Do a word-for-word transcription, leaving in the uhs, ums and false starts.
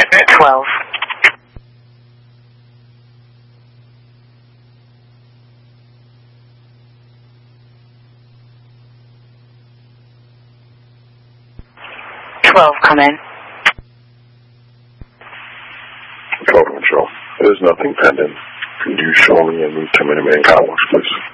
twelve. twelve, come in. twelve, Michelle. There's nothing pending. Can you show me any ten-minute man car wash, please?